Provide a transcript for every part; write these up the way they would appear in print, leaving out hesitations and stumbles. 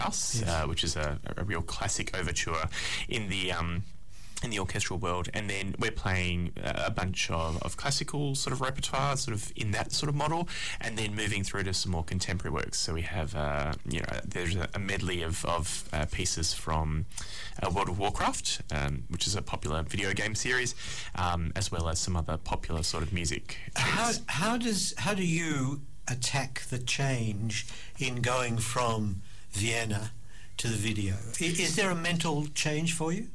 Strauss, which is a real classic overture in the orchestral world, and then we're playing a bunch of classical sort of repertoire, sort of in that sort of model, and then moving through to some more contemporary works. So we have, there's a medley of pieces from World of Warcraft, which is a popular video game series, as well as some other popular sort of music. How do you attack the change in going from Vienna to the video? Is there a mental change for you?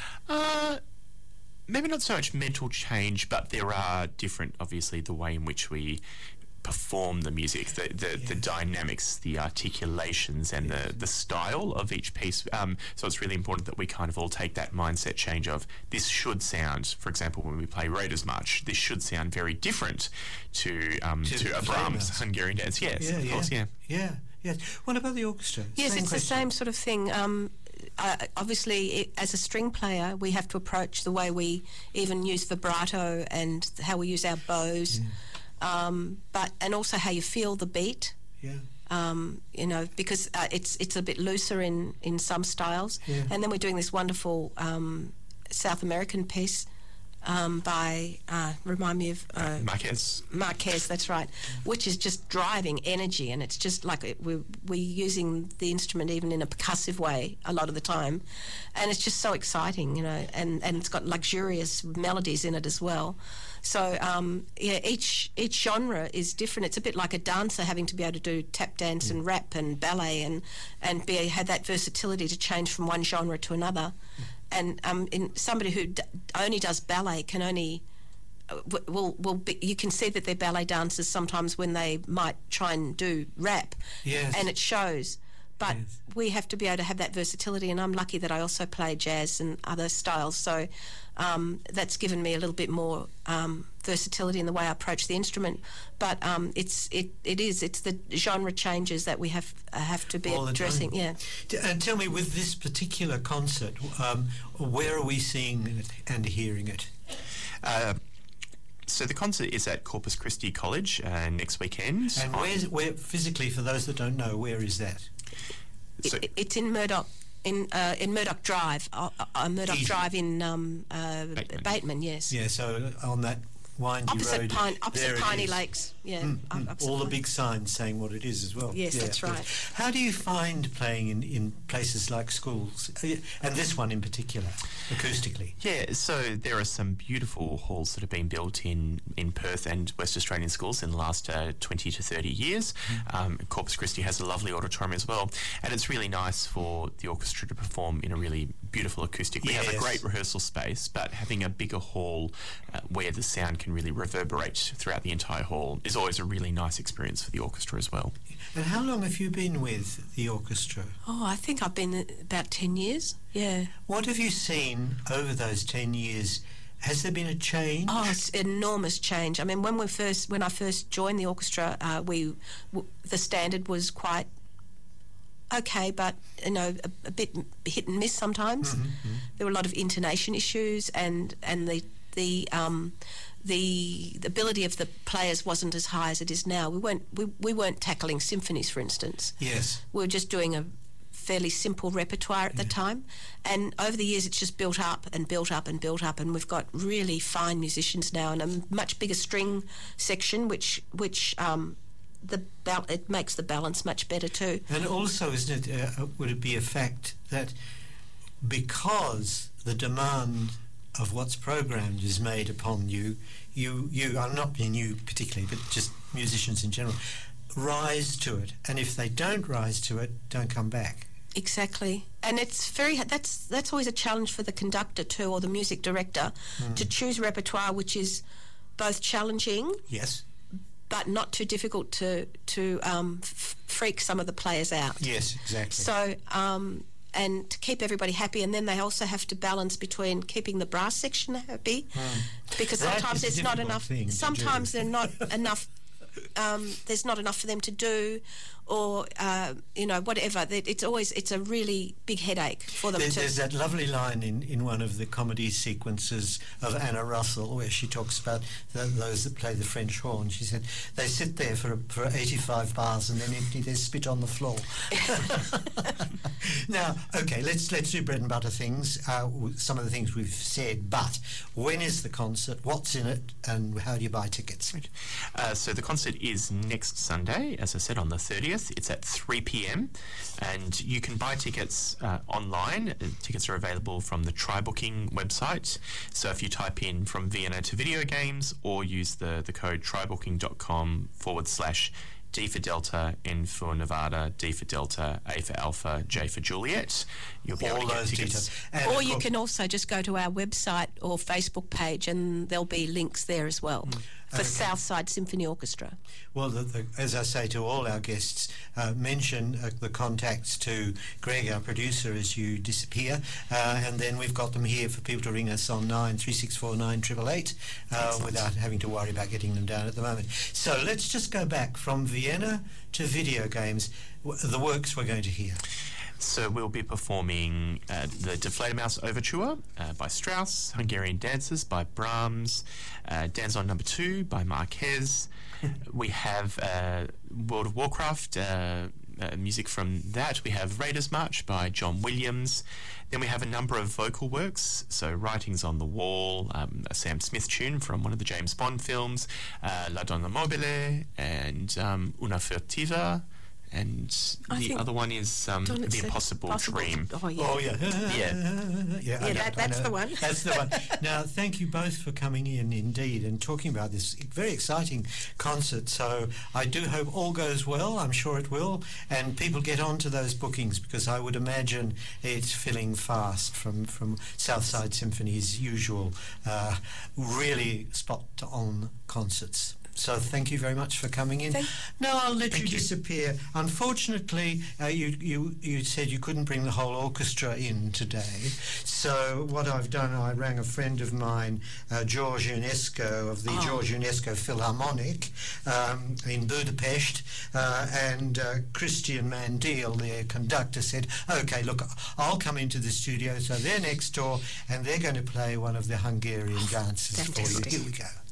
Maybe not so much mental change, but there are different, obviously, the way in which we perform the music, the dynamics, the articulations, and the style of each piece. So it's really important that we kind of all take that mindset change of this should sound, for example, when we play Raiders March, this should sound very different to a Brahms Hungarian dance. Yes, of course, Yeah. What about the orchestra? Yes, Same it's question. the same sort of thing. Obviously, as a string player, we have to approach the way we even use vibrato and how we use our bows, and also how you feel the beat. Yeah. Because it's a bit looser in some styles. Yeah. And then we're doing this wonderful South American piece by, remind me of... Marquez, that's right, which is just driving energy, and it's just like we're using the instrument even in a percussive way a lot of the time, and it's just so exciting, and it's got luxurious melodies in it as well. So, each genre is different. It's a bit like a dancer having to be able to do tap dance and rap and ballet and have that versatility to change from one genre to another. And somebody who only does ballet can only you can see that they're ballet dancers sometimes when they might try and do rap, and it shows. But we have to be able to have that versatility, and I'm lucky that I also play jazz and other styles, so that's given me a little bit more versatility in the way I approach the instrument. But it's the genre changes that we have to be addressing. Yeah. And tell me, with this particular concert, where are we seeing it and hearing it? So the concert is at Corpus Christi College next weekend. And where physically, for those that don't know, where is that? It's in Murdoch, in Murdoch Drive, Murdoch Drive in Bateman. Yes. Yeah. So on that windy road, opposite Piney Lakes. Yeah. All the big signs saying what it is as well. Yes, that's right. How do you find playing in places like schools, and this one in particular, acoustically? Yeah, so there are some beautiful halls that have been built in Perth and West Australian schools in the last 20 to 30 years. Corpus Christi has a lovely auditorium as well, and it's really nice for the orchestra to perform in a really beautiful acoustic. We have a great rehearsal space, but having a bigger hall where the sound can really reverberate throughout the entire hall is always a really nice experience for the orchestra as well. And how long have you been with the orchestra? Oh, I think I've been about 10 years, yeah. What have you seen over those 10 years? Has there been a change? Oh, it's an enormous change. I mean, when I first joined the orchestra, the standard was quite okay, but a bit hit and miss sometimes. There were a lot of intonation issues, and the ability of the players wasn't as high as it is now. We weren't tackling symphonies, for instance. Yes. We were just doing a fairly simple repertoire at the time, and over the years it's just built up and built up and built up, and we've got really fine musicians now and a much bigger string section, which it makes the balance much better too. And also, isn't it? Would it be a fact that because the demand of what's programmed is made upon you, I'm not being you particularly, but just musicians in general, rise to it, and if they don't rise to it, don't come back. Exactly, and it's that's always a challenge for the conductor too, or the music director, to choose repertoire which is both challenging, yes, but not too difficult to freak some of the players out. Yes, exactly. So. And to keep everybody happy, and then they also have to balance between keeping the brass section happy, because sometimes there's not enough. Sometimes there are not enough there's not enough for them to do, or whatever. It's a really big headache for them. There's that lovely line in one of the comedy sequences of Anna Russell where she talks about those that play the French horn. She said they sit there for 85 bars and then empty their spit on the floor. Now, okay, let's do bread and butter things. Some of the things we've said, but when is the concert? What's in it? And how do you buy tickets? So the concert is next Sunday, as I said, on the 30th. It's at 3 p.m. and you can buy tickets online. Tickets are available from the TryBooking website. So if you type in "From Vienna to Video Games" or use the code trybooking.com/D for Delta, N for Nevada, D for Delta, A for Alpha, J for Juliet, you'll be able to get tickets. Or you can also just go to our website or Facebook page and there'll be links there as well. For Southside Symphony Orchestra. Well, as I say to all our guests, mention the contacts to Greg, our producer, as you disappear, and then we've got them here for people to ring us on 9364988 without having to worry about getting them down at the moment. So let's just go back from Vienna to video games, the works we're going to hear. So we'll be performing the Die Fledermaus Overture by Strauss, Hungarian Dances by Brahms, Danzon No. 2 by Marquez. We have World of Warcraft, music from that. We have Raiders March by John Williams. Then we have a number of vocal works, so Writings on the Wall, a Sam Smith tune from one of the James Bond films, La Donna Mobile, and Una Furtiva. And the other one is The Impossible Dream. Oh, yeah. Oh, yeah. That's the one. That's the one. Now, thank you both for coming in, indeed, and talking about this very exciting concert. So I do hope all goes well. I'm sure it will. And people get on to those bookings, because I would imagine it's filling fast from Southside Symphony's usual really spot-on concerts. So thank you very much for coming in. Now I'll let you disappear. Unfortunately, you said you couldn't bring the whole orchestra in today. So what I've done, I rang a friend of mine, George UNESCO of the George UNESCO Philharmonic in Budapest, and Christian Mandil, their conductor, said, "Okay, look, I'll come into the studio." So they're next door, and they're going to play one of the Hungarian dances for you. Here we go.